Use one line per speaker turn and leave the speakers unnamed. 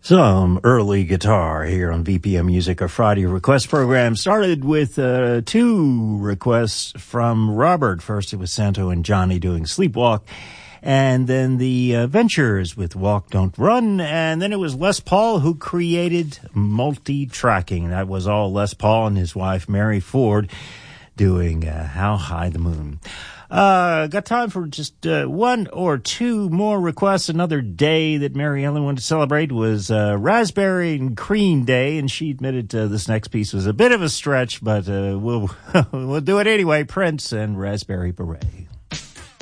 Some early guitar here on VPM Music, our Friday request program. Started with two requests from Robert. First, it was Santo and Johnny doing Sleepwalk. And then the Ventures with Walk, Don't Run. And then it was Les Paul who created multi-tracking. That was all Les Paul and his wife, Mary Ford, doing How High the Moon. Got time for just one or two more requests. Another day that Mary Ellen wanted to celebrate was Raspberry and Cream Day, and she admitted this next piece was a bit of a stretch, but we'll do it anyway. Prince and Raspberry Beret.